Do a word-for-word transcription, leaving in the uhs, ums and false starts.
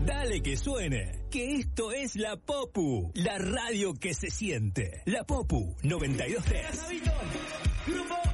Dale que suene, que esto es La Popu, la radio que se siente. La Popu noventa y dos tres. Grupo